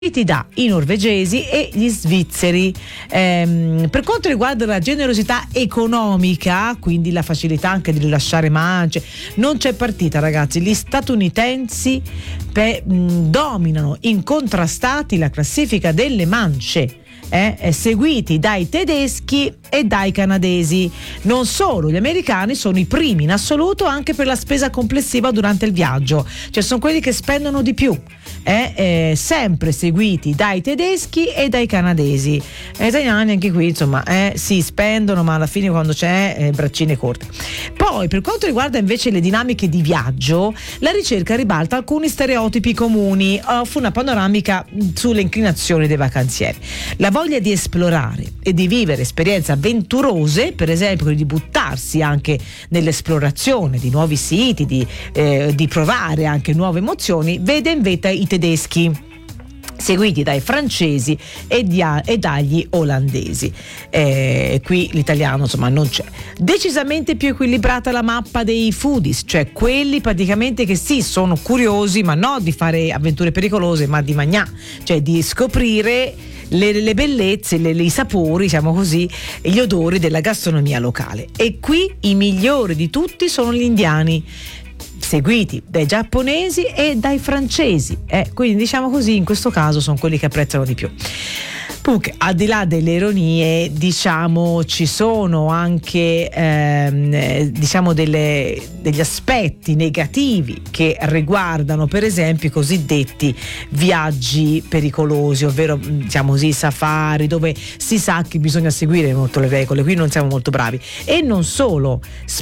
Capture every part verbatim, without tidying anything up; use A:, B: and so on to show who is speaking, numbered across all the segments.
A: dai norvegesi e gli svizzeri. Ehm, per quanto riguarda la generosità economica, quindi la facilità anche di rilasciare mance, non c'è partita, ragazzi. Gli statunitensi pe, mh, dominano incontrastati la classifica delle mance. Eh, seguiti dai tedeschi e dai canadesi. Non solo, gli americani sono i primi in assoluto anche per la spesa complessiva durante il viaggio, cioè sono quelli che spendono di più, eh, eh, sempre seguiti dai tedeschi e dai canadesi. Gli italiani anche qui insomma eh, sì, spendono, ma alla fine quando c'è eh, braccine corte. Poi per quanto riguarda invece le dinamiche di viaggio, la ricerca ribalta alcuni stereotipi comuni, offre una panoramica sulle inclinazioni dei vacanzieri. La voglia di esplorare e di vivere esperienze avventurose, per esempio di buttarsi anche nell'esplorazione di nuovi siti, di, eh, di provare anche nuove emozioni, vede in vetta i tedeschi, seguiti dai francesi e, di, e dagli olandesi. Eh, qui l'italiano insomma non c'è. Decisamente più equilibrata la mappa dei foodies, cioè quelli praticamente che sì sono curiosi, ma no di fare avventure pericolose, ma di magnà, cioè di scoprire Le, le bellezze, le, le, i sapori, diciamo così, e gli odori della gastronomia locale. E qui i migliori di tutti sono gli indiani, seguiti dai giapponesi e dai francesi. Eh, quindi diciamo così, in questo caso sono quelli che apprezzano di più. Comunque, al di là delle ironie, diciamo ci sono anche ehm, diciamo delle, degli aspetti negativi che riguardano per esempio i cosiddetti viaggi pericolosi, ovvero diciamo così safari, dove si sa che bisogna seguire molto le regole. Qui non siamo molto bravi, e non solo,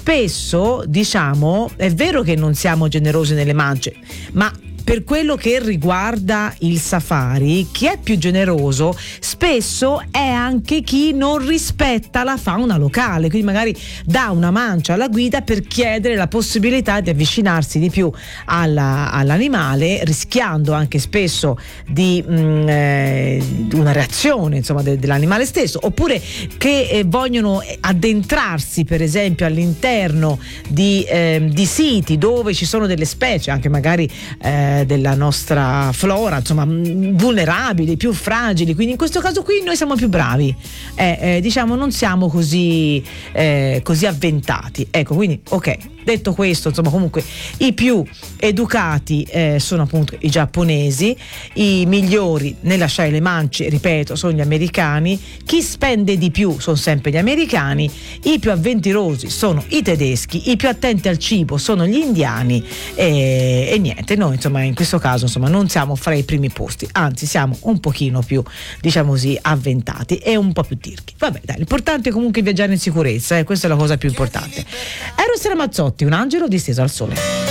A: spesso diciamo è vero che non siamo generosi nelle mance, ma per quello che riguarda il safari, chi è più generoso spesso è anche chi non rispetta la fauna locale, quindi magari dà una mancia alla guida per chiedere la possibilità di avvicinarsi di più alla, all'animale, rischiando anche spesso di mh, eh, una reazione insomma de, dell'animale stesso, oppure che eh, vogliono addentrarsi per esempio all'interno di, eh, di siti dove ci sono delle specie anche magari eh, della nostra flora insomma vulnerabili, più fragili, quindi in questo caso qui noi siamo più bravi, eh, eh, diciamo non siamo così eh, così avventati, ecco. Quindi ok, detto questo, insomma comunque i più educati eh, sono appunto i giapponesi, i migliori nel lasciare le mance, ripeto, sono gli americani, chi spende di più sono sempre gli americani, i più avventurosi sono i tedeschi, i più attenti al cibo sono gli indiani, e, e niente, noi insomma in questo caso insomma non siamo fra i primi posti, anzi siamo un pochino più diciamo così avventati e un po' più tirchi. Vabbè dai, l'importante è comunque viaggiare in sicurezza, eh, questa è la cosa più importante. Eros Ramazzotti, un angelo disteso al sole.